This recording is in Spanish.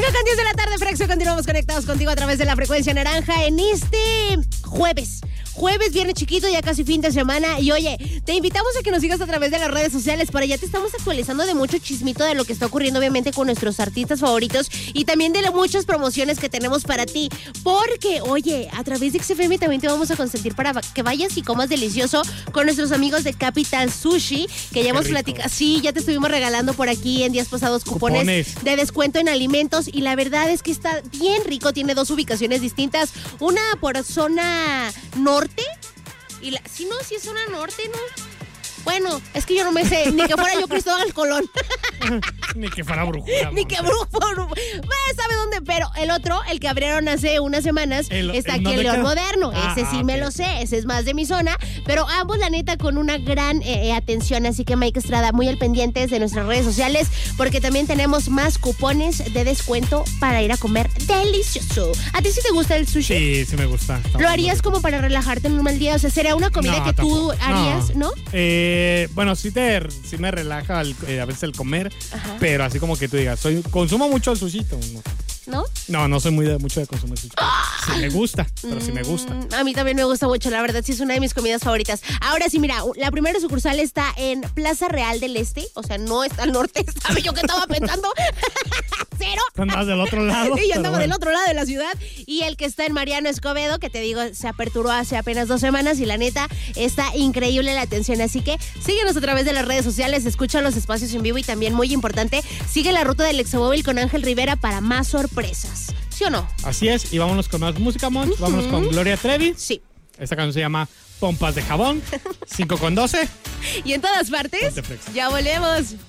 1:10 de la tarde, Frexo. Continuamos conectados contigo a través de la frecuencia naranja en este jueves, viernes chiquito, ya casi fin de semana. Y oye, te invitamos a que nos sigas a través de las redes sociales. Por allá te estamos actualizando de mucho chismito de lo que está ocurriendo, obviamente, con nuestros artistas favoritos y también de muchas promociones que tenemos para ti. Porque, oye, a través de XFM también te vamos a consentir para que vayas y comas delicioso con nuestros amigos de Capital Sushi, que ya hemos platicado. Sí, ya te estuvimos regalando por aquí en días pasados cupones de descuento en alimentos. Y la verdad es que está bien rico. Tiene 2 ubicaciones distintas. Una por zona norte. Y sí es zona norte, ¿no? Bueno, es que yo no me sé, ni que fuera yo Cristóbal Colón. Ni que fuera Brújula. Ni que Brújula. ¿Sabe dónde? Pero el otro, el que abrieron hace unas semanas, está aquí en León Moderno. Ese sí me lo sé, ese es más de mi zona. Pero ambos, la neta, con una gran atención. Así que, Mike Estrada, muy al pendientes de nuestras redes sociales, porque también tenemos más cupones de descuento para ir a comer delicioso. ¿A ti sí te gusta el sushi? Sí me gusta. ¿Lo harías como para relajarte en un mal día? O sea, ¿sería una comida que tú harías, no? Bueno, sí me relaja a veces el comer, Ajá. Pero así como que tú digas, consumo mucho el sushito, ¿no? No soy mucho de consumir sushi. Sí me gusta, pero sí me gusta. A mí también me gusta mucho, la verdad, sí es una de mis comidas favoritas. Ahora sí, mira, la primera sucursal está en Plaza Real del Este, o sea, no está al norte, ¿sabe yo qué estaba pensando? Cero. Andabas del otro lado. Sí, andaba del otro lado de la ciudad. Y el que está en Mariano Escobedo, que te digo, se aperturó hace apenas 2 semanas y la neta, está increíble la atención. Así que síguenos a través de las redes sociales, escucha los espacios en vivo y también, muy importante, sigue la ruta del Examóvil con Ángel Rivera para más sorpresas. ¿Sí o no? Así es, y vámonos con más música, Monch. Vámonos con Gloria Trevi. Sí. Esta canción se llama Pompas de Jabón, 5:12. Y en todas partes, ya volvemos.